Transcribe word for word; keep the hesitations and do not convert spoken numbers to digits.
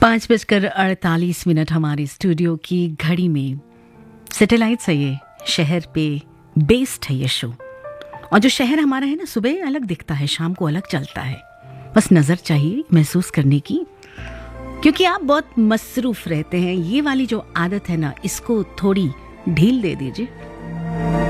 पाँच बजकर अड़तालीस मिनट हमारे स्टूडियो की घड़ी में। सैटेलाइट से ये शहर पे बेस्ड है ये शो। और जो शहर हमारा है ना, सुबह अलग दिखता है, शाम को अलग चलता है। बस नज़र चाहिए महसूस करने की, क्योंकि आप बहुत मसरूफ़ रहते हैं। ये वाली जो आदत है ना, इसको थोड़ी ढील दे दीजिए